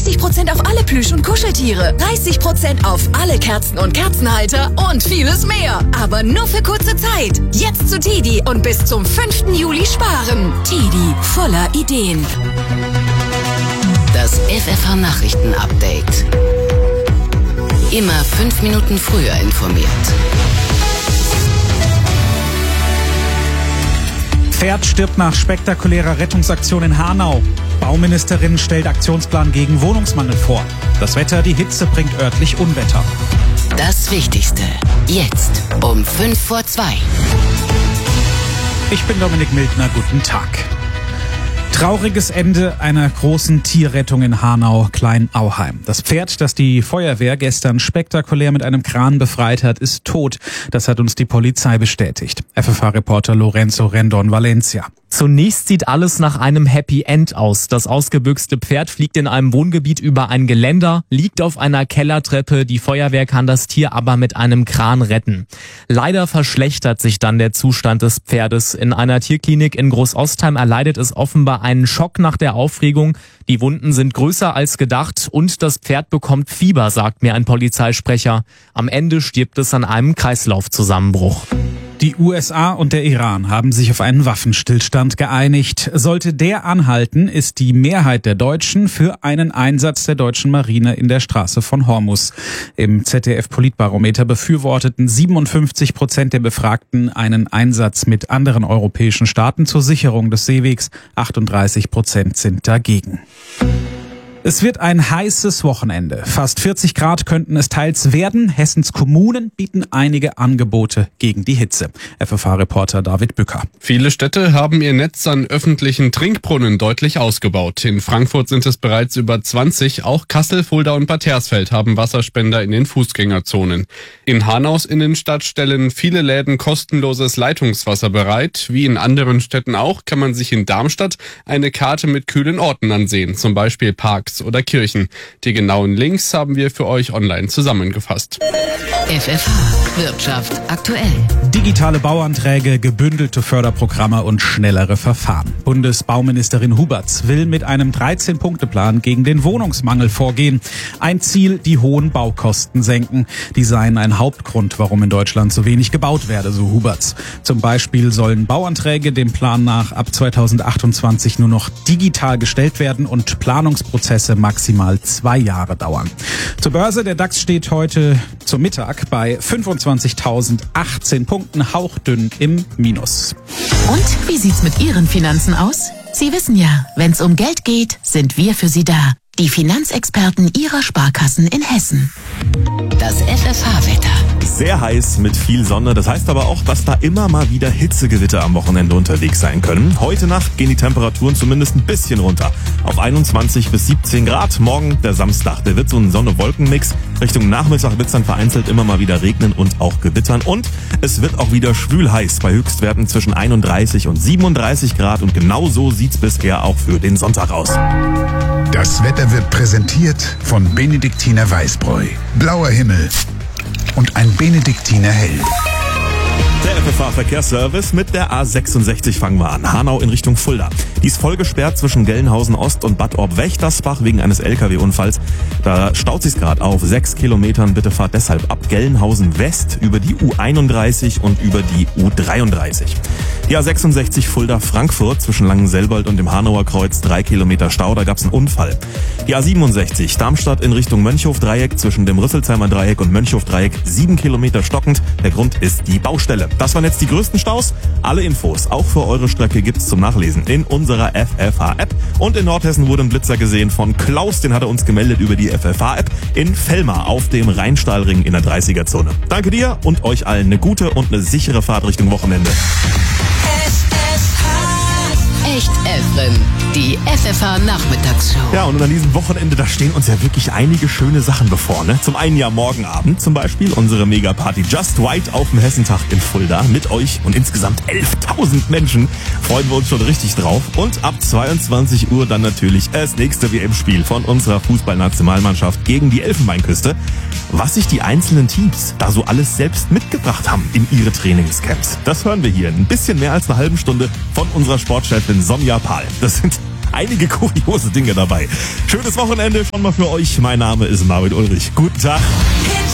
30% auf alle Plüsch- und Kuscheltiere, 30% auf alle Kerzen und Kerzenhalter und vieles mehr. Aber nur für kurze Zeit. Jetzt zu TEDi und bis zum 5. Juli sparen. TEDi, voller Ideen. Das FFH-Nachrichten-Update. Immer 5 Minuten früher informiert. Pferd stirbt nach spektakulärer Rettungsaktion in Hanau. Bauministerin stellt Aktionsplan gegen Wohnungsmangel vor. Das Wetter, die Hitze bringt örtlich Unwetter. Das Wichtigste. Jetzt um 2:05. Ich bin Dominik Mildner, guten Tag. Trauriges Ende einer großen Tierrettung in Hanau-Kleinauheim. Das Pferd, das die Feuerwehr gestern spektakulär mit einem Kran befreit hat, ist tot. Das hat uns die Polizei bestätigt. FFH-Reporter Lorenzo Rendon Valencia. Zunächst sieht alles nach einem Happy End aus. Das ausgebüxte Pferd fliegt in einem Wohngebiet über ein Geländer, liegt auf einer Kellertreppe. Die Feuerwehr kann das Tier aber mit einem Kran retten. Leider verschlechtert sich dann der Zustand des Pferdes. In einer Tierklinik in Großostheim erleidet es offenbar einen Schock nach der Aufregung. Die Wunden sind größer als gedacht und das Pferd bekommt Fieber, sagt mir ein Polizeisprecher. Am Ende stirbt es an einem Kreislaufzusammenbruch. Die USA und der Iran haben sich auf einen Waffenstillstand geeinigt. Sollte der anhalten, ist die Mehrheit der Deutschen für einen Einsatz der deutschen Marine in der Straße von Hormuz. Im ZDF-Politbarometer befürworteten 57% der Befragten einen Einsatz mit anderen europäischen Staaten zur Sicherung des Seewegs. 38% sind dagegen. Es wird ein heißes Wochenende. Fast 40 Grad könnten es teils werden. Hessens Kommunen bieten einige Angebote gegen die Hitze. FFH-Reporter David Bücker. Viele Städte haben ihr Netz an öffentlichen Trinkbrunnen deutlich ausgebaut. In Frankfurt sind es bereits über 20. Auch Kassel, Fulda und Bad Hersfeld haben Wasserspender in den Fußgängerzonen. In Hanaus Innenstadt stellen viele Läden kostenloses Leitungswasser bereit. Wie in anderen Städten auch, kann man sich in Darmstadt eine Karte mit kühlen Orten ansehen, zum Beispiel Parks oder Kirchen. Die genauen Links haben wir für euch online zusammengefasst. FFH Wirtschaft aktuell. Digitale Bauanträge, gebündelte Förderprogramme und schnellere Verfahren. Bundesbauministerin Huberts will mit einem 13-Punkte-Plan gegen den Wohnungsmangel vorgehen. Ein Ziel, die hohen Baukosten senken. Die seien ein Hauptgrund, warum in Deutschland so wenig gebaut werde, so Huberts. Zum Beispiel sollen Bauanträge dem Plan nach ab 2028 nur noch digital gestellt werden und Planungsprozesse maximal 2 Jahre dauern. Zur Börse, der DAX steht heute zum Mittag bei 25.018 Punkten, hauchdünn im Minus. Und wie sieht's mit Ihren Finanzen aus? Sie wissen ja, wenn's um Geld geht, sind wir für Sie da. Die Finanzexperten Ihrer Sparkassen in Hessen. Das FFH-Wetter. Sehr heiß mit viel Sonne. Das heißt aber auch, dass da immer mal wieder Hitzegewitter am Wochenende unterwegs sein können. Heute Nacht gehen die Temperaturen zumindest ein bisschen runter. Auf 21 bis 17 Grad. Morgen der Samstag. Der wird so ein Sonne-Wolken-Mix. Richtung Nachmittag wird es dann vereinzelt immer mal wieder regnen und auch gewittern. Und es wird auch wieder schwül heiß bei Höchstwerten zwischen 31 und 37 Grad. Und genau so sieht's bisher auch für den Sonntag aus. Das Wetter wird präsentiert von Benediktiner Weißbräu. Blauer Himmel und ein Benediktiner Hell. Der FFH-Verkehrsservice mit der A66 fangen wir an. Hanau in Richtung Fulda. Die ist voll gesperrt zwischen Gelnhausen Ost und Bad Orb-Wächtersbach wegen eines LKW-Unfalls. Da staut sich's gerade auf 6 Kilometern. Bitte fahrt deshalb ab Gelnhausen West über die U31 und über die U33. Die A66 Fulda-Frankfurt zwischen Langenselbold und dem Hanauer Kreuz 3 Kilometer Stau. Da gab's einen Unfall. Die A67 Darmstadt in Richtung Mönchhof-Dreieck zwischen dem Rüsselsheimer Dreieck und Mönchhof-Dreieck 7 Kilometer stockend. Der Grund ist die Baustelle. Das waren jetzt die größten Staus. Alle Infos, auch für eure Strecke, gibt's zum Nachlesen in unserer FFH-App. Und in Nordhessen wurde ein Blitzer gesehen von Klaus, den hat er uns gemeldet über die FFH-App in Vellmar auf dem Rheinstahlring in der 30er-Zone. Danke dir und euch allen eine gute und eine sichere Fahrt Richtung Wochenende. Echt Efren, die FFH-Nachmittagsshow. Ja, und an diesem Wochenende, da stehen uns ja wirklich einige schöne Sachen bevor, ne? Zum einen ja morgen Abend zum Beispiel unsere Megaparty Just White auf dem Hessentag in Fulda mit euch und insgesamt 11.000 Menschen. Freuen wir uns schon richtig drauf. Und ab 22 Uhr dann natürlich das nächste WM-Spiel von unserer Fußballnationalmannschaft gegen die Elfenbeinküste. Was sich die einzelnen Teams da so alles selbst mitgebracht haben in ihre Trainingscamps. Das hören wir hier in ein bisschen mehr als einer halben Stunde von unserer Sportchefin Sonja Pahl. Das sind einige kuriose Dinge dabei. Schönes Wochenende schon mal für euch. Mein Name ist Marvin Ulrich. Guten Tag.